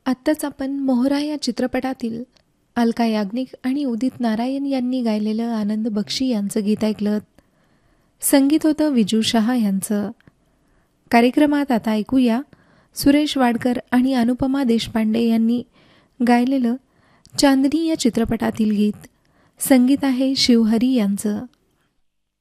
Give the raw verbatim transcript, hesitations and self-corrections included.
आत्ताच आपण मोहरा या चित्रपटातील अलका याग्निक आणि उदित नारायण यांनी गायलेलं आनंद बक्षी यांचं गीत ऐकलं. संगीत होतं विजू शहा यांचं. कार्यक्रमात आता ऐकूया सुरेश वाडकर आणि अनुपमा देशपांडे यांनी गायलेलं चांदनी या चित्रपटातील गीत. संगीत आहे शिवहरी यांचं.